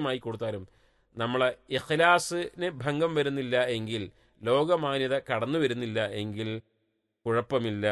സൗജന്യമായി കൊടുത്താലും നമ്മളെ ഇഖ്ലാസിന് ഭംഗം വരുന്നില്ല എങ്കിൽ, ലോകമാന്യത കടന്നു വരുന്നില്ല എങ്കിൽ കുഴപ്പമില്ല.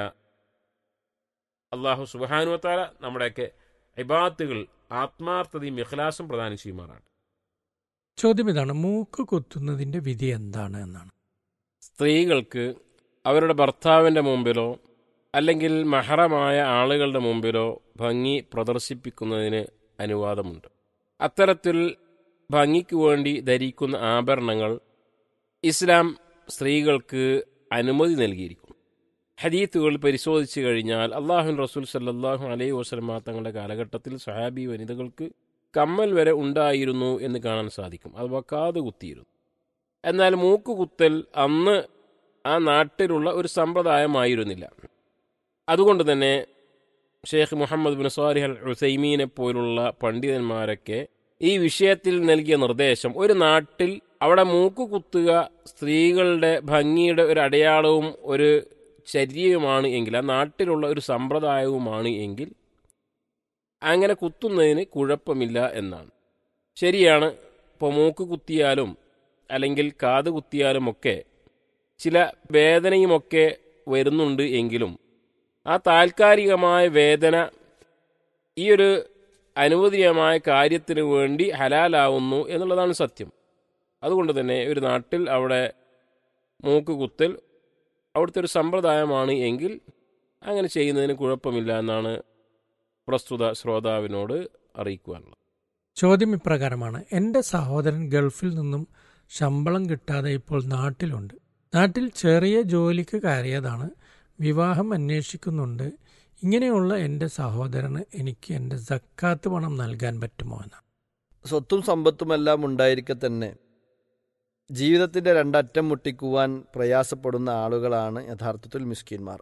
അള്ളാഹു സുബ്ഹാനഹു വ തആല നമ്മുടെയൊക്കെ ഇബാദത്തുകൾ ആത്മാർത്ഥതയും ഇഖ്ലാസും പ്രദാനം ചെയ്യുമാറാണ്. ചോദ്യം ഇതാണ്, മൂക്ക് കുത്തുന്നതിന്റെ വിധി എന്താണ് എന്നാണ്. സ്ത്രീകൾക്ക് അവരുടെ ഭർത്താവിൻ്റെ മുമ്പിലോ അല്ലെങ്കിൽ മഹറമായ ആളുകളുടെ മുമ്പിലോ ഭംഗി പ്രദർശിപ്പിക്കുന്നതിന് അനുവാദമുണ്ട്. അത്തരത്തിൽ ഭംഗിക്ക് വേണ്ടി ധരിക്കുന്ന ആഭരണങ്ങൾ ഇസ്ലാം സ്ത്രീകൾക്ക് അനുമതി നൽകിയിരിക്കുന്നു. ഹദീത്തുകൾ പരിശോധിച്ചു കഴിഞ്ഞാൽ അള്ളാഹുവിൻ റസൂൽ സല്ലല്ലാഹു അലൈഹി വസല്ലം തങ്ങളുടെ കാലഘട്ടത്തിൽ സഹാബി വനിതകൾക്ക് കമ്മൽ വരെ ഉണ്ടായിരുന്നു എന്ന് കാണാൻ സാധിക്കും. അഥവാ കാത് കുത്തിയിരുന്നു. എന്നാൽ മൂക്ക് കുത്തൽ അന്ന് ആ നാട്ടിലുള്ള ഒരു സമ്പ്രദായമായിരുന്നില്ല. അതുകൊണ്ട് തന്നെ ഷെയ്ഖ് മുഹമ്മദ് ബിൻ സ്വാലിഹ് അൽ ഉസൈമീനെ പോലുള്ള പണ്ഡിതന്മാരൊക്കെ ഈ വിഷയത്തിൽ നൽകിയ നിർദ്ദേശം, ഒരു നാട്ടിൽ അവിടെ മൂക്ക് കുത്തുക സ്ത്രീകളുടെ ഭംഗിയുടെ ഒരു അടയാളവും ഒരു ചര്യയുമാണ് എങ്കിൽ, ആ നാട്ടിലുള്ള ഒരു സമ്പ്രദായവുമാണ് എങ്കിൽ അങ്ങനെ കുത്തുന്നതിന് കുഴപ്പമില്ല എന്നാണ്. ശരിയാണ്, ഇപ്പോൾ മൂക്ക് കുത്തിയാലും അല്ലെങ്കിൽ കാത് കുത്തിയാലുമൊക്കെ ചില വേദനയുമൊക്കെ വരുന്നുണ്ട് എങ്കിലും ആ താൽക്കാലികമായ വേദന ഈ ഒരു അനുവദനീയമായ കാര്യത്തിന് വേണ്ടി ഹലാലാവുന്നു എന്നുള്ളതാണ് സത്യം. അതുകൊണ്ട് തന്നെ ഒരു നാട്ടിൽ അവിടെ മൂക്ക് കുത്തൽ അവിടുത്തെ ഒരു സമ്പ്രദായമാണ് എങ്കിൽ അങ്ങനെ ചെയ്യുന്നതിന് കുഴപ്പമില്ല എന്നാണ് പ്രസ്തുത ശ്രോതാവിനോട് അറിയിക്കുവാനുള്ളത്. ചോദ്യം ഇപ്രകാരമാണ്, എൻ്റെ സഹോദരൻ ഗൾഫിൽ നിന്നും ശമ്പളം കിട്ടാതെ ഇപ്പോൾ നാട്ടിലുണ്ട്. നാട്ടിൽ ചെറിയ ജോലിക്ക് കയറിയതാണ്. വിവാഹം അന്വേഷിക്കുന്നുണ്ട്. ഇങ്ങനെയുള്ള എൻ്റെ സഹോദരന് എനിക്ക് എൻ്റെ സക്കാത്ത് പണം നൽകാൻ പറ്റുമോ എന്നാണ്. സ്വത്തും സമ്പത്തുമെല്ലാം ഉണ്ടായിരിക്കെ തന്നെ ജീവിതത്തിൻ്റെ രണ്ടറ്റം മുട്ടിക്കുവാൻ പ്രയാസപ്പെടുന്ന ആളുകളാണ് യഥാർത്ഥത്തിൽ മിസ്കീന്മാർ.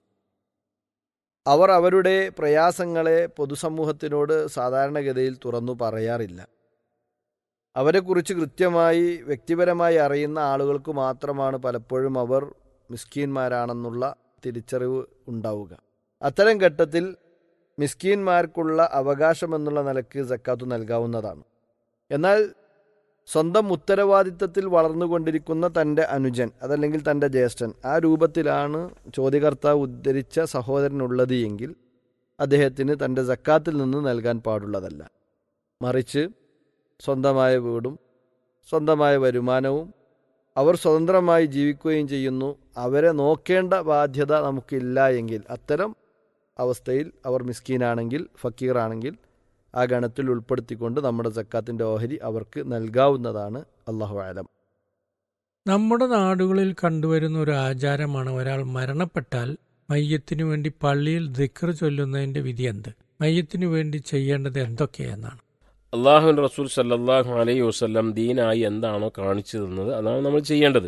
അവർ അവരുടെ പ്രയാസങ്ങളെ പൊതുസമൂഹത്തിനോട് സാധാരണഗതിയിൽ തുറന്നു പറയാറില്ല. അവരെക്കുറിച്ച് കൃത്യമായി വ്യക്തിപരമായി അറിയുന്ന ആളുകൾക്ക് മാത്രമാണ് പലപ്പോഴും അവർ മിസ്കീന്മാരാണെന്നുള്ള തിരിച്ചറിവ് ഉണ്ടാവുക. അത്തരം ഘട്ടത്തിൽ മിസ്കീന്മാർക്കുള്ള അവകാശമെന്നുള്ള നിലക്ക് സക്കാത്ത് നൽകാവുന്നതാണ്. എന്നാൽ സ്വന്തം ഉത്തരവാദിത്തത്തിൽ വളർന്നുകൊണ്ടിരിക്കുന്ന തൻ്റെ അനുജൻ അതല്ലെങ്കിൽ തൻ്റെ ജ്യേഷ്ഠൻ, ആ രൂപത്തിലാണ് ചോദ്യകർത്താവ് ഉദ്ധരിച്ച സഹോദരനുള്ളത് എങ്കിൽ അദ്ദേഹത്തിന് തൻ്റെ സക്കാത്തിൽ നിന്ന് നൽകാൻ പാടുള്ളതല്ല. മറിച്ച് സ്വന്തമായ വീടും സ്വന്തമായ വരുമാനവും അവർ സ്വതന്ത്രമായി ജീവിക്കുകയും ചെയ്യുന്നു, അവരെ നോക്കേണ്ട ബാധ്യത നമുക്കില്ല എങ്കിൽ അത്തരം അവസ്ഥയിൽ അവർ മിസ്കീനാണെങ്കിൽ, ഫക്കീറാണെങ്കിൽ ആ ഗണത്തിൽ ഉൾപ്പെടുത്തിക്കൊണ്ട് നമ്മുടെ സക്കാത്തിൻ്റെ ഓഹരി അവർക്ക് നൽകാവുന്നതാണ്. അല്ലാഹു അലം. നമ്മുടെ നാടുകളിൽ കണ്ടുവരുന്ന ഒരു ആചാരമാണ്, ഒരാൾ മരണപ്പെട്ടാൽ മയ്യത്തിനു വേണ്ടി പള്ളിയിൽ ദിക്ർ ചൊല്ലുന്നതിന്റെ വിധി എന്ത്? മയ്യത്തിനു വേണ്ടി ചെയ്യേണ്ടത് എന്തൊക്കെയെന്നാണ്. അള്ളാഹുവിൻ റസൂൽ സല്ലല്ലാഹു അലൈഹി വസല്ലം ദീനായി എന്താണോ കാണിച്ചു തന്നത് അതാണ് നമ്മൾ ചെയ്യേണ്ടത്.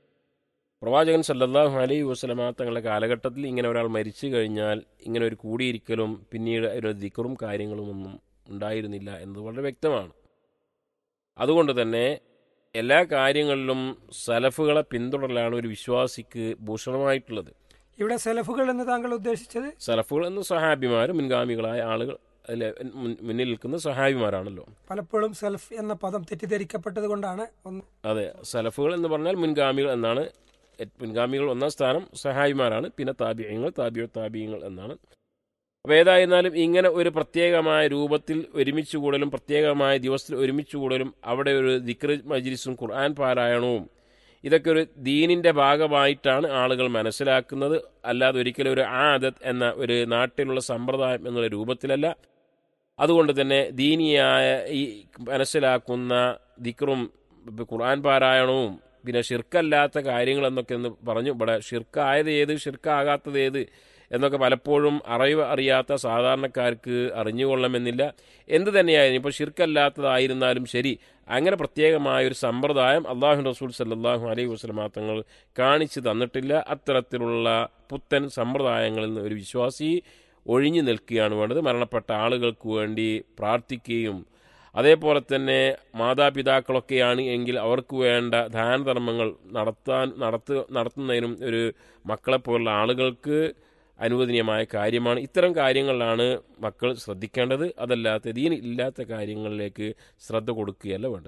പ്രവാചകൻ സല്ലല്ലാഹു അലൈഹി വസല്ലം തങ്ങളുടെ കാലഘട്ടത്തിൽ ഇങ്ങനെ ഒരാൾ മരിച്ചു കഴിഞ്ഞാൽ ഇങ്ങനെ ഒരു കൂടിയിരിക്കലും പിന്നീട് ഒരു ദിക്റും കാര്യങ്ങളും ഒന്നും ഉണ്ടായിരുന്നില്ല എന്നത് വളരെ വ്യക്തമാണ്. അതുകൊണ്ട് തന്നെ എല്ലാ കാര്യങ്ങളിലും സലഫുകളെ പിന്തുടരലാണ് ഒരു വിശ്വാസിക്ക് ഭൂഷണമായിട്ടുള്ളത്. ഇവിടെ സലഫുകൾ എന്ന് താങ്കൾ ഉദ്ദേശിച്ചത്? സലഫുകൾ എന്ന് സഹാബിമാരും മുൻഗാമികളായ ആളുകൾ, അതിൽ മുന്നിൽ നിൽക്കുന്ന സഹാബിമാരാണല്ലോ. പലപ്പോഴും സലഫ് എന്ന പദം തെറ്റിദ്ധരിക്കപ്പെട്ടത് കൊണ്ടാണ്. അതെ, സലഫുകൾ എന്ന് പറഞ്ഞാൽ മുൻഗാമികൾ എന്നാണ്. മുൻഗാമികൾ ഒന്നാം സ്ഥാനം സഹാബിമാരാണ്, പിന്നെ താബിഈങ്ങൾ, താബിഈങ്ങൾ എന്നാണ്. അപ്പോൾ ഏതായിരുന്നാലും ഇങ്ങനെ ഒരു പ്രത്യേകമായ രൂപത്തിൽ ഒരുമിച്ച് കൂടലും പ്രത്യേകമായ ദിവസത്തിൽ ഒരുമിച്ച് കൂടലും അവിടെ ഒരു ദിക്ർ മജ്ലിസും ഖുർആൻ പാരായണവും ഇതൊക്കെ ഒരു ദീനിൻ്റെ ഭാഗമായിട്ടാണ് ആളുകൾ മനസ്സിലാക്കുന്നത്. അല്ലാതെ ഒരിക്കലും ഒരു ആദത്ത് എന്ന ഒരു നാട്ടിലുള്ള സമ്പ്രദായം എന്നുള്ള രൂപത്തിലല്ല. അതുകൊണ്ട് തന്നെ ദീനിയായ ഈ മനസ്സിലാക്കുന്ന ദിക്റും ഖുർആൻ പാരായണവും പിന്നെ ഷിർക്കല്ലാത്ത കാര്യങ്ങൾ എന്നൊക്കെ ഒന്ന് പറഞ്ഞു. ഇവിടെ ഷിർക്കായത് ഏത്, ഷിർക്കാകാത്തത് ഏത് എന്നൊക്കെ പലപ്പോഴും അറിയാത്ത സാധാരണക്കാർക്ക് അറിഞ്ഞുകൊള്ളണമെന്നില്ല. എന്ത് തന്നെയായിരുന്നു, ഇപ്പോൾ ഷിർക്കല്ലാത്തതായിരുന്നാലും ശരി, അങ്ങനെ പ്രത്യേകമായ ഒരു സമ്പ്രദായം അള്ളാഹു റസൂൽ സല്ലല്ലാഹു അലൈഹി വസല്ലം തങ്ങൾ കാണിച്ചു തന്നിട്ടില്ല. അത്തരത്തിലുള്ള പുത്തൻ സമ്പ്രദായങ്ങളിൽ നിന്ന് ഒരു വിശ്വാസി ഒഴിഞ്ഞു നിൽക്കുകയാണ് വേണ്ടത്. മരണപ്പെട്ട ആളുകൾക്ക് വേണ്ടി പ്രാർത്ഥിക്കുകയും അതേപോലെ മാതാപിതാക്കളൊക്കെയാണ് എങ്കിൽ അവർക്ക് വേണ്ട ദാനധർമ്മങ്ങൾ നടത്തുന്നതിനും ഒരു മക്കളെപ്പോലുള്ള ആളുകൾക്ക് അനുവദനീയമായ കാര്യമാണ്. ഇത്തരം കാര്യങ്ങളിലാണ് മക്കൾ ശ്രദ്ധിക്കേണ്ടത്. അതല്ലാത്ത ദീൻ ഇല്ലാത്ത കാര്യങ്ങളിലേക്ക് ശ്രദ്ധ കൊടുക്കുകയല്ല വേണ്ടത്.